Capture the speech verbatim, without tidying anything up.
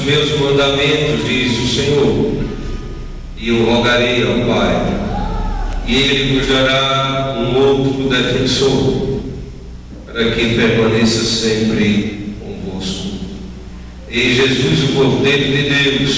meus mandamentos, diz o Senhor, e eu rogarei ao Pai, e Ele vos dará um outro defensor, para que permaneça sempre convosco. E Jesus, o Cordeiro de Deus,